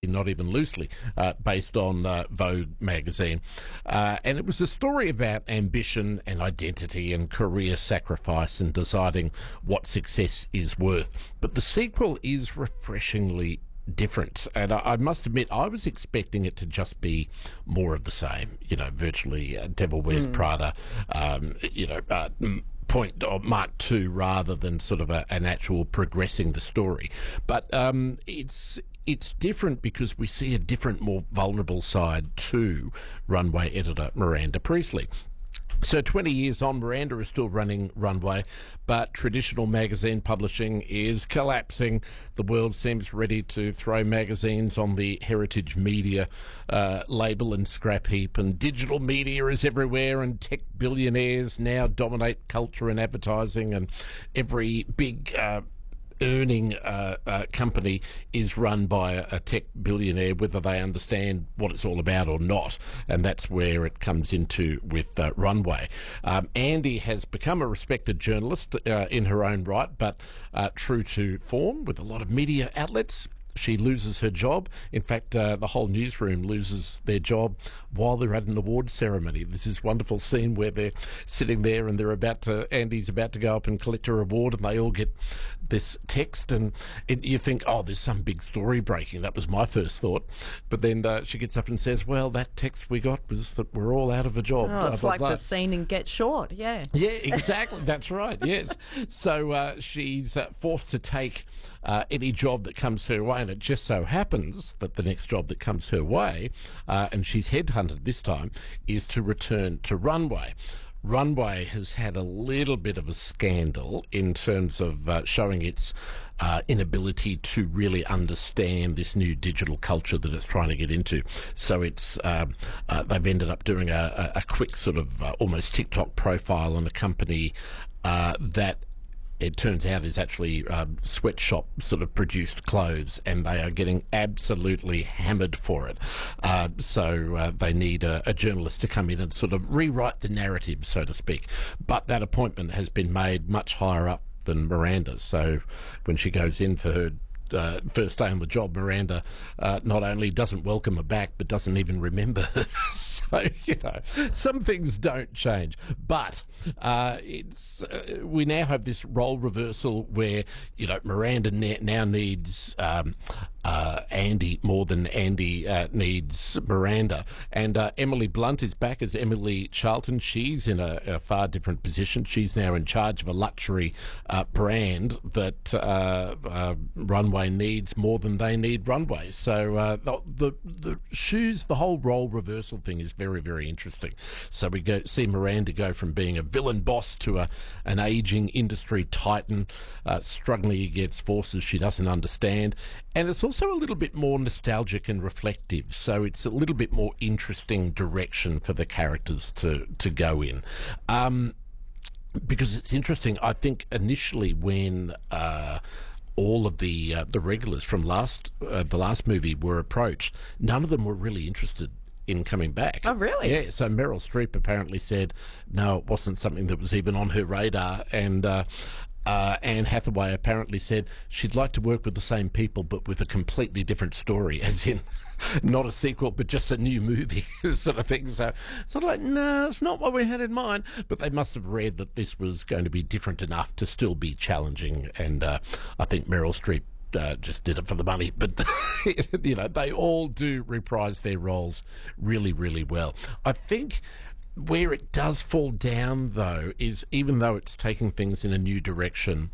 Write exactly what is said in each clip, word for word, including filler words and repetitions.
not even loosely, uh, based on uh, Vogue magazine. Uh, and it was a story about ambition and identity and career sacrifice and deciding what success is worth. But the sequel is refreshingly different, and I, I must admit I was expecting it to just be more of the same, you know, virtually uh, Devil Wears mm. Prada, um, you know, uh, point or Mark two rather than sort of a, an actual progressing the story. But um, it's it's different because we see a different, more vulnerable side to Runway editor Miranda Priestley. So twenty years on, Miranda is still running Runway, but traditional magazine publishing is collapsing. The world seems ready to throw magazines on the heritage media uh, label and scrap heap, and digital media is everywhere, and tech billionaires now dominate culture and advertising, and every big uh, earning uh, uh, company is run by a, a tech billionaire, whether they understand what it's all about or not, and that's where it comes into with uh, Runway. Um, Andy has become a respected journalist uh, in her own right, but uh, true to form with a lot of media outlets. She loses her job. In fact, uh, the whole newsroom loses their job while they're at an awards ceremony. There's this wonderful scene where they're sitting there and they're about to, Andy's about to go up and collect her award, and they all get this text, and it, you think, oh, there's some big story breaking. That was my first thought. But then uh, she gets up and says, well, that text we got was that we're all out of a job. Oh, it's blah, like blah, the blah. scene in Get Short, yeah. Yeah, exactly. That's right, yes. So uh, she's uh, forced to take uh, any job that comes her way, and it just so happens that the next job that comes her way, uh, and she's headhunted this time, is to return to Runway. Runway has had a little bit of a scandal in terms of uh, showing its uh, inability to really understand this new digital culture that it's trying to get into. So it's um, uh, they've ended up doing a, a, a quick sort of uh, almost TikTok profile on a company uh, that it turns out is actually um, sweatshop sort of produced clothes, and they are getting absolutely hammered for it. Uh, so uh, they need a, a journalist to come in and sort of rewrite the narrative, so to speak. But that appointment has been made much higher up than Miranda's. So when she goes in for her Uh, first day on the job, Miranda uh, not only doesn't welcome her back, but doesn't even remember her. So, you know, some things don't change. But uh, it's uh, we now have this role reversal where, you know, Miranda ne- now needs um, uh, Andy more than Andy uh, needs Miranda. And uh, Emily Blunt is back as Emily Charlton. She's in a, a far different position. She's now in charge of a luxury uh, brand that uh, uh, Runway needs more than they need Runway. So uh, the, the the shoes, the whole role reversal thing is very, very interesting. So we go see Miranda go from being a villain boss to a an aging industry titan, uh, struggling against forces she doesn't understand. And it's also a little bit more nostalgic and reflective. So it's a little bit more interesting direction for the characters to, to go in. Um, because it's interesting, I think initially when uh, all of the uh, the regulars from last uh, the last movie were approached, none of them were really interested in coming back. Oh, really? Yeah, so Meryl Streep apparently said no, it wasn't something that was even on her radar, and uh, uh, Anne Hathaway apparently said she'd like to work with the same people but with a completely different story, as in not a sequel but just a new movie sort of thing. So sort of like, no, it's not what we had in mind. But they must have read that this was going to be different enough to still be challenging, and uh, I think Meryl Streep Uh, just did it for the money. But, you know, they all do reprise their roles really, really well. I think where it does fall down, though, is even though it's taking things in a new direction,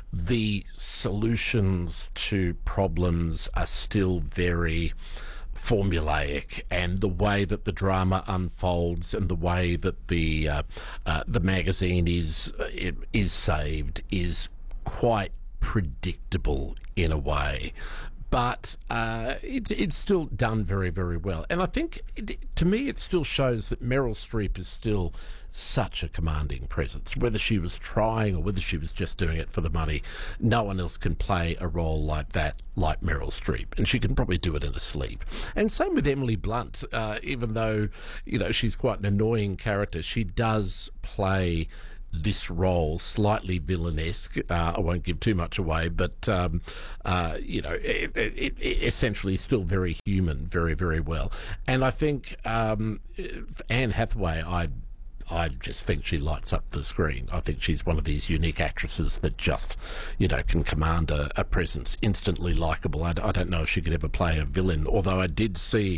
the solutions to problems are still very formulaic, and the way that the drama unfolds and the way that the uh, uh, the magazine is uh, it, is saved is quite predictable in a way, but uh, it, it's still done very, very well. And I think, it, to me, it still shows that Meryl Streep is still such a commanding presence. Whether she was trying or whether she was just doing it for the money, no one else can play a role like that, like Meryl Streep, and she can probably do it in her sleep. And same with Emily Blunt. Uh, even though, you know, she's quite an annoying character, she does play this role slightly villainesque. Uh, I won't give too much away, but um, uh, you know, it, it, it essentially still very human, very very well. And I think um, Anne Hathaway, I. I just think she lights up the screen. I think she's one of these unique actresses that just, you know, can command a, a presence, instantly likeable. I, I don't know if she could ever play a villain, although I did see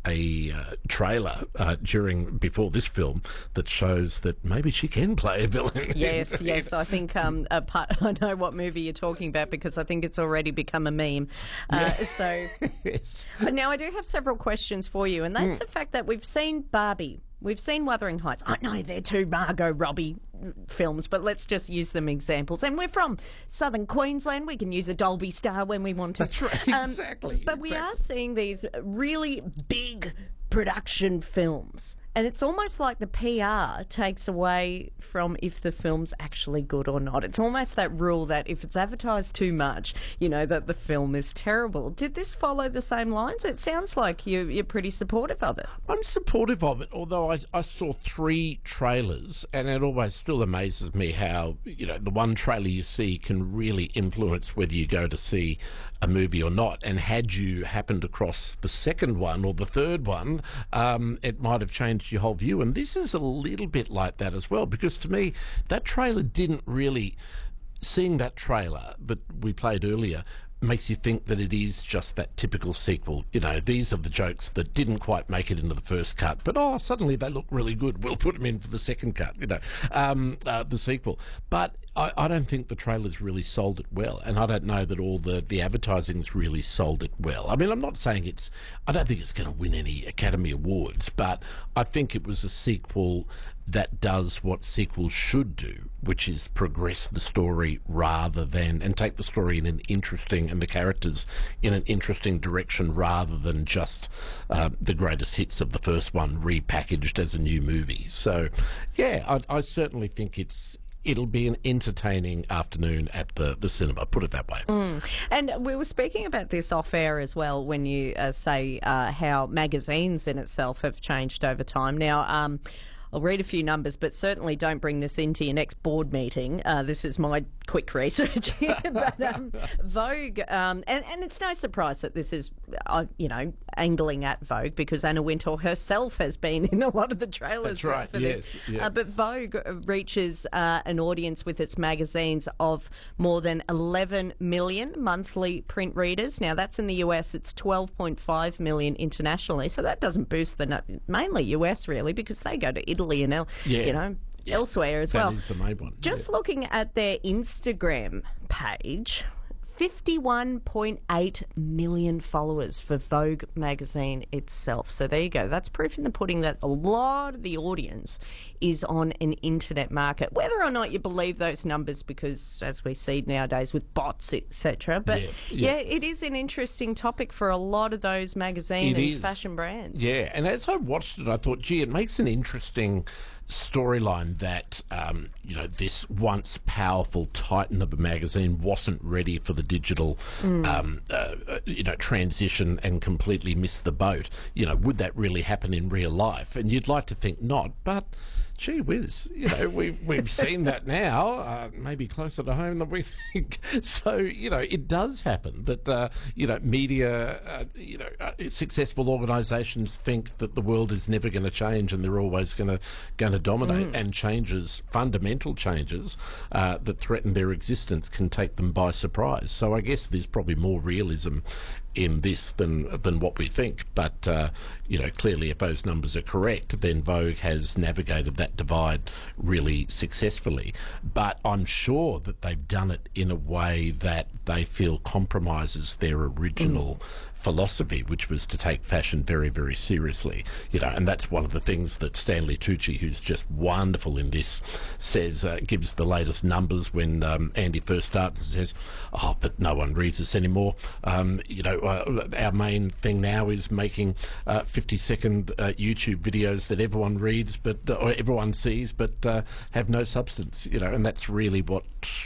a uh, trailer uh, during before this film that shows that maybe she can play a villain. Yes, yes. I think um, a part, I know what movie you're talking about because I think it's already become a meme. Uh, Yeah. So Yes. now I do have several questions for you, and that's Mm. the fact that we've seen Barbie. We've seen Wuthering Heights. I know they're two Margot Robbie films, but let's just use them examples. And we're from southern Queensland. We can use a Dolby Star when we want to. That's right, exactly, But we exactly. are seeing these really big production films. And it's almost like the P R takes away from if the film's actually good or not. It's almost that rule that if it's advertised too much, you know, that the film is terrible. Did this follow the same lines? It sounds like you, you're pretty supportive of it. I'm supportive of it, although I, I saw three trailers, and it always still amazes me how, you know, the one trailer you see can really influence whether you go to see a movie or not. And had you happened across the second one or the third one, um, it might have changed your whole view. And this is a little bit like that as well, because to me, that trailer didn't really... Seeing that trailer that we played earlier makes you think that it is just that typical sequel. You know, these are the jokes that didn't quite make it into the first cut, but oh, suddenly they look really good. We'll put them in for the second cut, you know, um, uh, the sequel. But I, I don't think the trailers really sold it well, and I don't know that all the, the advertising's really sold it well. I mean, I'm not saying it's... I don't think it's going to win any Academy Awards, but I think it was a sequel that does what sequels should do, which is progress the story rather than... and take the story in an interesting... and the characters in an interesting direction rather than just uh, the greatest hits of the first one repackaged as a new movie. So, yeah, I, I certainly think it's... it'll be an entertaining afternoon at the, the cinema, put it that way. Mm. And we were speaking about this off air as well when you uh, say uh, how magazines in itself have changed over time. Now, um, I'll read a few numbers, but certainly don't bring this into your next board meeting. Uh, this is my quick research here. But um, Vogue, um, and, and it's no surprise that this is, uh, you know, angling at Vogue because Anna Wintour herself has been in a lot of the trailers. That's right, for yes. this. Yeah. Uh, but Vogue reaches uh, an audience with its magazines of more than eleven million monthly print readers. Now, that's in the U S. It's twelve point five million internationally. So that doesn't boost the... No- mainly U S, really, because they go to Italy and, el- Yeah. you know, elsewhere as That well. is the main one. Just yeah. looking at their Instagram page, fifty-one point eight million followers for Vogue magazine itself. So there you go. That's proof in the pudding that a lot of the audience is on an internet market. Whether or not you believe those numbers, because as we see nowadays with bots, et cetera. But Yeah, yeah. yeah. it is an interesting topic for a lot of those magazine It and is. fashion brands. Yeah, and as I watched it, I thought, gee, it makes an interesting storyline that, um, you know, this once powerful titan of a magazine wasn't ready for the digital, Mm. um, uh, uh, you know, transition and completely missed the boat. You know, would that really happen in real life? And you'd like to think not, but... gee whiz, you know, we've, we've seen that now, uh, maybe closer to home than we think. So, you know, it does happen that, uh, you know, media, uh, you know, uh, successful organisations think that the world is never going to change and they're always going to going to dominate, Mm. and changes, fundamental changes uh, that threaten their existence can take them by surprise. So I guess there's probably more realism in this than than what we think, but uh, you know, clearly if those numbers are correct, then Vogue has navigated that divide really successfully. But I'm sure that they've done it in a way that they feel compromises their original mm. philosophy, which was to take fashion very, very seriously. You know, and that's one of the things that Stanley Tucci, who's just wonderful in this, says, uh, gives the latest numbers when um, Andy first starts and says, oh, but no one reads us anymore. Um, you know, uh, our main thing now is making uh, fifty second uh, YouTube videos that everyone reads, but uh, or everyone sees, but uh, have no substance, you know, and that's really what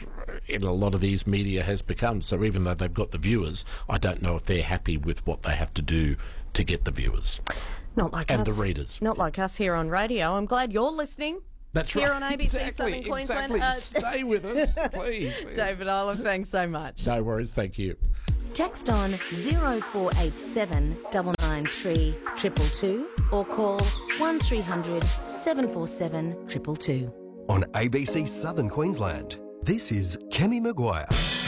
in a lot of these media has become. So even though they've got the viewers, I don't know if they're happy with what they have to do to get the viewers Not like and us. the readers. Not like us here on radio. I'm glad you're listening. That's here right. on A B C exactly, Southern Queensland. Exactly. Uh, Stay with us, please. David Ireland, thanks so much. No worries, thank you. Text on zero four eight seven nine nine three two two two or call one three hundred seven four seven two two two. On A B C Southern Queensland, this is Kemi Maguire.